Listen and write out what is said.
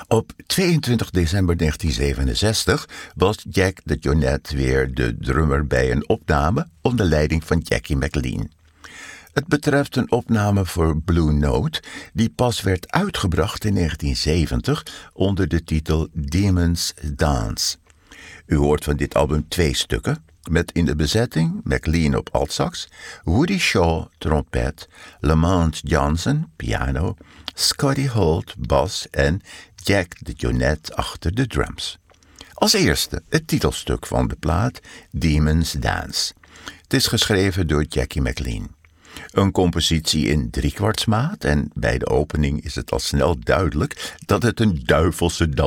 Op 22 december 1967 was Jack DeJohnette weer de drummer bij een opname onder leiding van Jackie McLean. Het betreft een opname voor Blue Note die pas werd uitgebracht in 1970 onder de titel Demon's Dance. U hoort van dit album 2 stukken, met in de bezetting McLean op altsax, Woody Shaw trompet, Lamont Johnson piano, Scotty Holt bas en Jack DeJohnette achter de drums. Als eerste het titelstuk van de plaat, Demon's Dance. Het is geschreven door Jackie McLean. Een compositie in 3/4 maat en bij de opening is het al snel duidelijk dat het een duivelse dans